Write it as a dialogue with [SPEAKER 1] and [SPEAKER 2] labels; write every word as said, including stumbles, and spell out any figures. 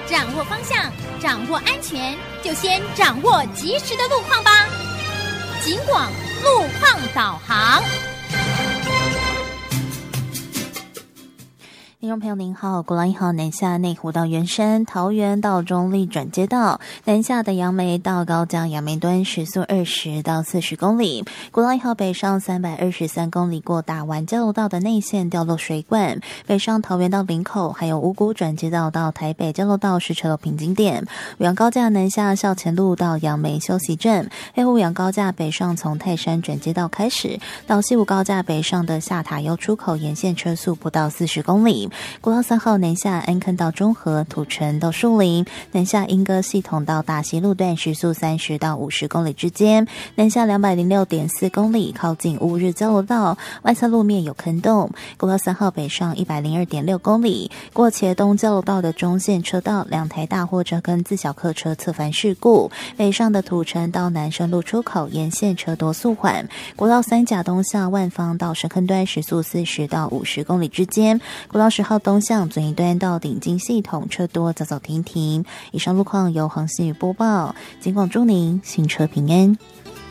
[SPEAKER 1] 掌握方向，掌握安全，就先掌握及时的路况吧。警广路况导航。
[SPEAKER 2] 听众朋友您好，国道一号南下内湖到圆山，桃园到中立转接道，南下的杨梅到高架杨梅端时速二十到四十公里。国道一号北上三百二十三公里过大湾交流道的内线掉落水管，北上桃园到林口，还有五股转接道到台北交流道是车流瓶颈点。五杨高架南下校前路到杨梅休息站，黑五杨高架北上从泰山转接道开始，到西武高架北上的下塔悠出口沿线车速不到四十公里。国道三号南下安坑到中和，土城到树林，南下莺歌系统到大溪路段时速三十到五十公里之间，南下两百零六点四公里，靠近乌日交流道，外侧路面有坑洞。国道三号北上一百零二点六公里，过茄东交流道的中线车道，两台大货车跟自小客车侧翻事故，北上的土城到南深路出口沿线车多速缓。国道三甲东向万方到深坑端时速四十到五十公里之间，国道十号东向准一端到顶金系统车多走走停停。以上路况由航信宇播报，警广祝您行车平安。